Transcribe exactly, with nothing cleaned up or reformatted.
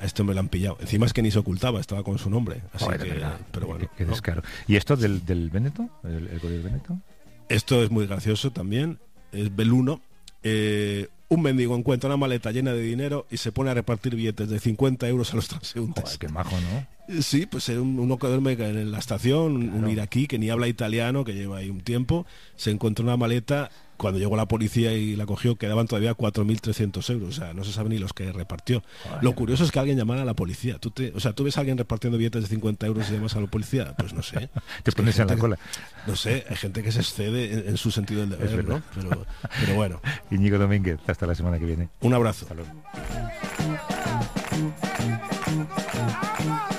a este hombre le han pillado. Encima es que ni se ocultaba, estaba con su nombre. Así Joder, que, verdad. pero bueno. Qué, qué ¿no? descaro. ¿Y esto del, del Benetton? ¿El, el código Benetton? Esto es muy gracioso también. Es Beluno. Eh, un mendigo encuentra una maleta llena de dinero y se pone a repartir billetes de cincuenta euros a los transeúntes. Joder, qué majo, ¿no? Sí, pues un, uno que duerme en la estación, un, Claro. un iraquí que ni habla italiano, que lleva ahí un tiempo, se encontró una maleta. Cuando llegó la policía y la cogió, quedaban todavía cuatro mil trescientos euros. O sea, no se sabe ni los que repartió. Joder. Lo curioso es que alguien llamara a la policía. ¿Tú te, o sea, ¿tú ves a alguien repartiendo billetes de cincuenta euros y llamas a la policía? Pues no sé. Te Es que pones hay en la gente cola. que- no sé, hay gente que se excede en, en su sentido del Es deber, verdad. ¿no? Pero, pero bueno, Íñigo Domínguez, hasta la semana que viene. un abrazo. Hasta luego.